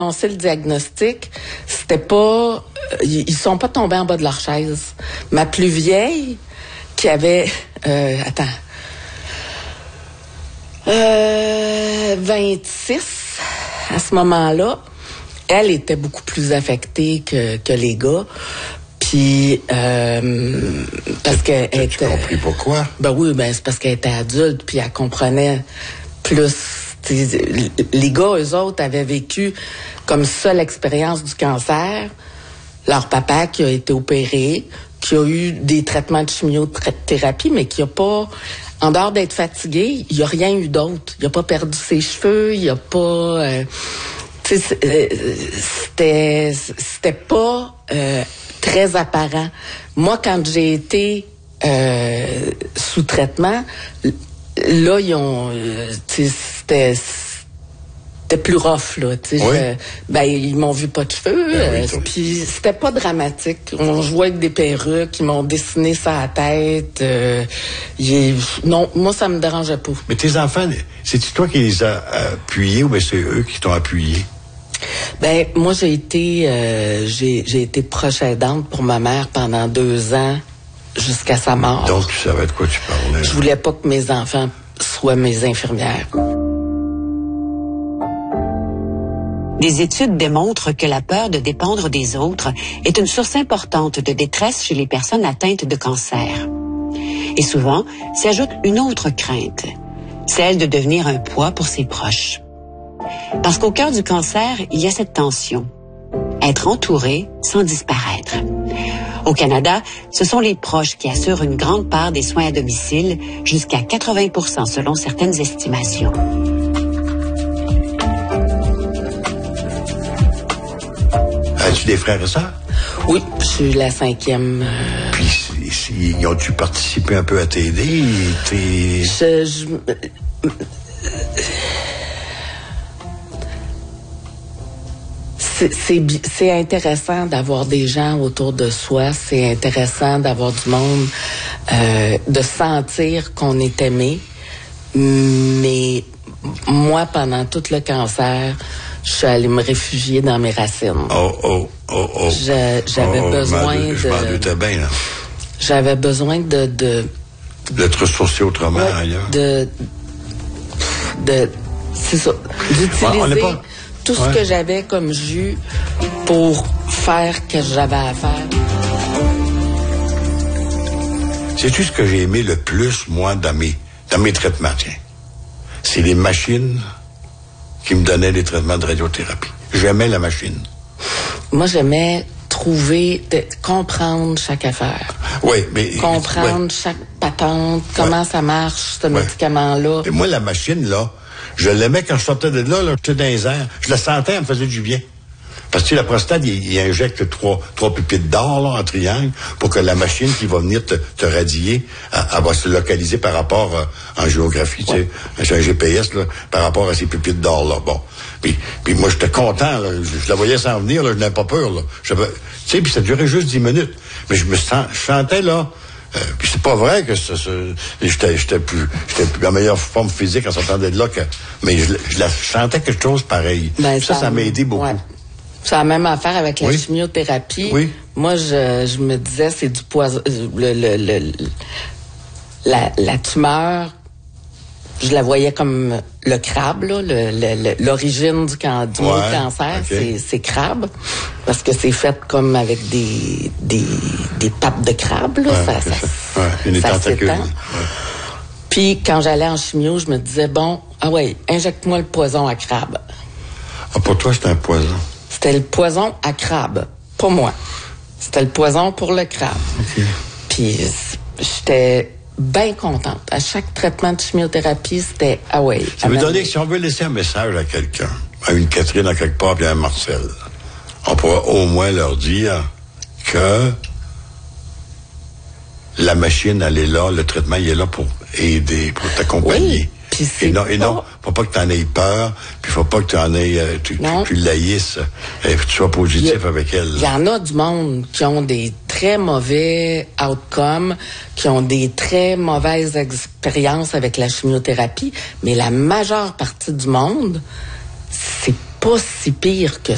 annoncé le diagnostic, c'était pas... Ils sont pas tombés en bas de leur chaise. Ma plus vieille, qui avait... 26 à ce moment-là, elle était beaucoup plus affectée que les gars. Puis parce qu'elle était... Tu as compris pourquoi? Ben oui, c'est parce qu'elle était adulte, puis elle comprenait plus. Les gars, eux autres, avaient vécu comme ça l'expérience du cancer. Leur papa qui a été opéré, qui a eu des traitements de chimiothérapie, mais qui a pas... En dehors d'être fatigué, il n'y a rien eu d'autre. Il n'a pas perdu ses cheveux, il n'a pas... c'était pas très apparent. Moi, quand j'ai été sous traitement, là, ils ont... c'était plus rough, là. Ils m'ont vu pas de cheveux. Puis c'était pas dramatique. On jouait avec des perruques, ils m'ont dessiné ça à la tête. Non, moi, ça me dérangeait pas. Mais tes enfants, c'est-tu toi qui les as appuyés ou bien c'est eux qui t'ont appuyé? Moi, j'ai été proche aidante pour ma mère pendant 2 ans jusqu'à sa mort. Donc, tu savais de quoi tu parlais. Je voulais pas que mes enfants soient mes infirmières. Des études démontrent que la peur de dépendre des autres est une source importante de détresse chez les personnes atteintes de cancer. Et souvent, s'y ajoute une autre crainte, celle de devenir un poids pour ses proches. Parce qu'au cœur du cancer, il y a cette tension. Être entouré sans disparaître. Au Canada, ce sont les proches qui assurent une grande part des soins à domicile, jusqu'à 80% selon certaines estimations. As-tu des frères et sœurs? Oui, je suis la 5e. Puis, ils ont-tu participé un peu à t'aider? C'est intéressant d'avoir des gens autour de soi. C'est intéressant d'avoir du monde, de sentir qu'on est aimé. Mais moi, pendant tout le cancer, je suis allée me réfugier dans mes racines. J'avais besoin de... Je m'en doutais bien, là. J'avais besoin de te ressourcer autrement ailleurs. C'est ça. D'utiliser tout ce que j'avais comme jus pour faire ce que j'avais à faire. Sais-tu ce que j'ai aimé le plus, moi, dans mes traitements, tiens? C'est les machines qui me donnaient les traitements de radiothérapie. J'aimais la machine. Moi, j'aimais comprendre chaque affaire. Oui, mais... Comprendre chaque patente, comment ça marche, ce médicament-là. Et moi, la machine, là, je l'aimais quand je sortais de là, j'étais dans les airs. Je la sentais, elle me faisait du bien. Parce que la prostate, il injecte trois pépites d'or là, en triangle pour que la machine qui va venir te radier, elle va se localiser par rapport en géographie, tu sais, j'ai un GPS là, par rapport à ces pépites d'or là. Bon, puis moi j'étais content, là, je la voyais s'en venir, là, je n'avais pas peur là. Tu sais, puis ça durait juste 10 minutes, mais je sentais là. Puis c'est pas vrai que j'étais plus en meilleure forme physique en sortant de là mais je sentais quelque chose pareil. Ça m'a aidé beaucoup. Ouais. C'est la même affaire avec la chimiothérapie. Oui. Moi, je me disais, c'est du poison. La tumeur, je la voyais comme le crabe, là, l'origine du cancer, c'est crabe, parce que c'est fait comme avec des pattes de crabe, là, ça s'étend. Puis quand j'allais en chimio, je me disais, injecte-moi le poison à crabe. Ah, pour toi, c'était un poison? C'était le poison à crabe, pas moi. C'était le poison pour le crabe. Okay. Puis j'étais bien contente. À chaque traitement de chimiothérapie, c'était Ça veut dire que si on veut laisser un message à quelqu'un, à une Catherine à quelque part, puis à un Marcel, on pourra au moins leur dire que la machine, elle est là, le traitement, il est là pour aider, pour t'accompagner. Oui. Et non, faut pas que tu en aies peur, puis faut pas que tu en aies, tu laïsses, et que tu sois positif avec elle. Il y en a du monde qui ont des très mauvais outcomes, qui ont des très mauvaises expériences avec la chimiothérapie, mais la majeure partie du monde, c'est pas si pire que